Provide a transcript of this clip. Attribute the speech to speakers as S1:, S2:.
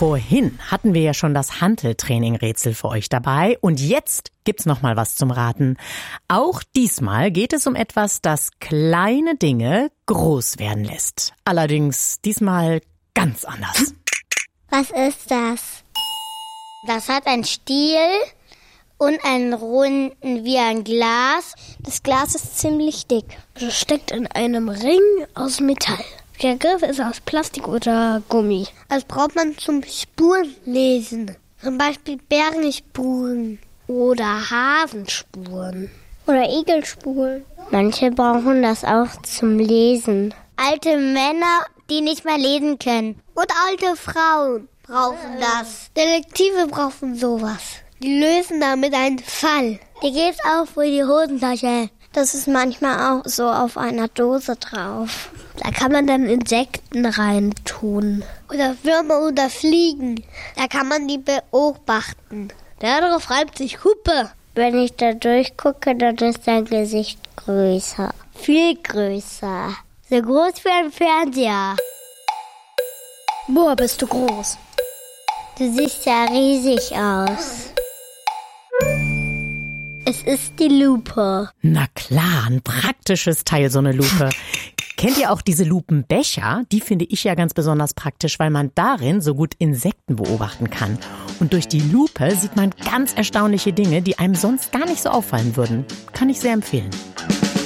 S1: Vorhin hatten wir ja schon das Hanteltraining-Rätsel für euch dabei und jetzt gibt's noch mal was zum Raten. Auch diesmal geht es um etwas, das kleine Dinge groß werden lässt. Allerdings diesmal ganz anders.
S2: Was ist das? Das hat einen Stiel und einen runden wie ein Glas. Das Glas ist ziemlich dick.
S3: Es steckt in einem Ring aus Metall. Der Griff ist aus Plastik oder Gummi.
S2: Das braucht man zum Spurenlesen. Zum Beispiel Bärenspuren
S3: oder Hasenspuren.
S2: Oder Igelspuren.
S4: Manche brauchen das auch zum Lesen.
S2: Alte Männer, die nicht mehr lesen können. Und alte Frauen brauchen das. Detektive brauchen sowas. Die lösen damit einen Fall. Die geht's auch für die Hosentasche.
S4: Das ist manchmal auch so auf einer Dose drauf.
S3: Da kann man dann Insekten reintun.
S2: Oder Würmer oder Fliegen. Da kann man die beobachten.
S3: Darauf reibt sich Huppe.
S4: Wenn ich da durchgucke, dann ist dein Gesicht größer. Viel größer.
S2: So groß wie ein Fernseher.
S3: Boah, bist du groß.
S4: Du siehst ja riesig aus. Es ist die Lupe.
S1: Na klar, ein praktisches Teil, so eine Lupe. Kennt ihr auch diese Lupenbecher? Die finde ich ja ganz besonders praktisch, weil man darin so gut Insekten beobachten kann. Und durch die Lupe sieht man ganz erstaunliche Dinge, die einem sonst gar nicht so auffallen würden. Kann ich sehr empfehlen.